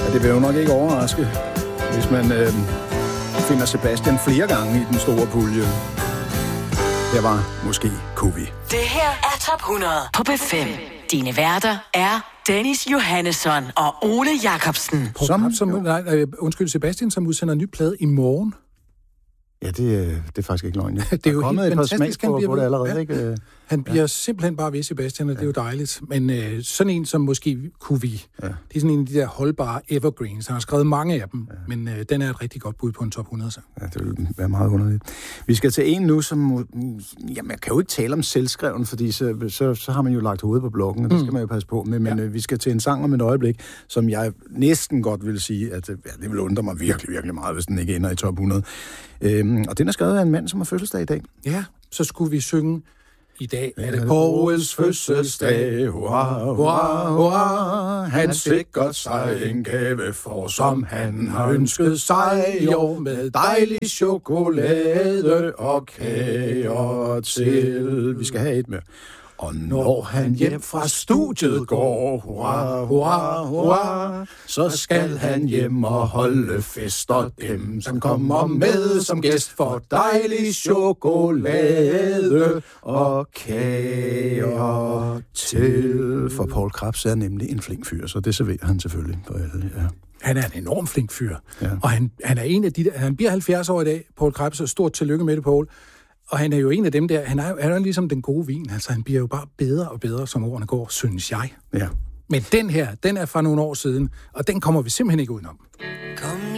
Ja, det vil jo nok ikke overraske, hvis man finder Sebastian flere gange i den store pulje. Det var måske Kuvi. Det her er Top 100 på B5. Dine værter er Dennis Johannesson og Ole Jacobsen. Sebastian, som udsender en ny plade i morgen. Ja, det er faktisk ikke løgn. Det er jo helt fantastisk, han bliver det allerede, ikke? Han bliver simpelthen bare ved, Sebastian, og det er jo dejligt. Men sådan en, som måske kunne vi, det er sådan en af de der holdbare evergreens. Han har skrevet mange af dem, men den er et rigtig godt bud på en top 100. Så. Ja, det vil være meget underligt. Vi skal til en nu, som... Jamen, jeg kan jo ikke tale om selvskreven, fordi så har man jo lagt hovedet på blokken, og det skal man jo passe på med. Men vi skal til en sang om et øjeblik, som jeg næsten godt vil sige, at det vil undre mig virkelig, virkelig meget, hvis den ikke ender i top 100. Og den er skrevet af en mand, som har fødselsdag i dag. Ja, så skulle vi synge... I dag er det Pauls fødselsdag, hurra, hurra, hurra. Han sikkert sig en gave for, som han har ønsket sig i år, med dejlig chokolade og kager til. Vi skal have et mere. Og når han hjem fra studiet går, hurra, hurra, hurra, så skal han hjem og holde fester dem, som kommer med som gæst for dejlig chokolade og kager til. For Poul Krebs er nemlig en flink fyr, så det serverer han selvfølgelig for alle, ja. Han er en enorm flink fyr, og han er en af de der, han bliver 70 år i dag, Poul Krebs, og stort tillykke med det, Poul. Og han er jo en af dem der, han er ligesom den gode vin, altså han bliver jo bare bedre og bedre, som årene går, synes jeg. Ja. Men den her, den er fra nogle år siden, og den kommer vi simpelthen ikke udenom. Kom